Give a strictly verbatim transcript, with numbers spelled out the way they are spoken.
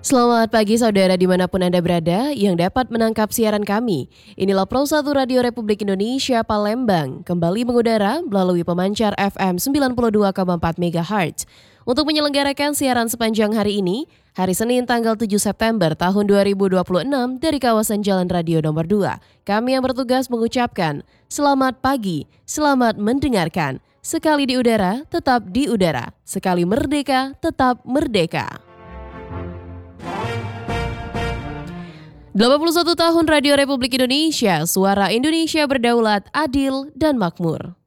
Selamat pagi saudara dimanapun Anda berada yang dapat menangkap siaran kami. Inilah Pro satu Radio Republik Indonesia Palembang, kembali mengudara melalui pemancar F M sembilan puluh dua koma empat megahertz. Untuk menyelenggarakan siaran sepanjang hari ini, hari Senin tanggal tujuh September tahun dua ribu dua puluh enam dari kawasan Jalan Radio nomor dua. Kami yang bertugas mengucapkan, selamat pagi, selamat mendengarkan. Sekali di udara, tetap di udara. Sekali merdeka, tetap merdeka. delapan puluh satu tahun Radio Republik Indonesia, suara Indonesia berdaulat, adil, dan makmur.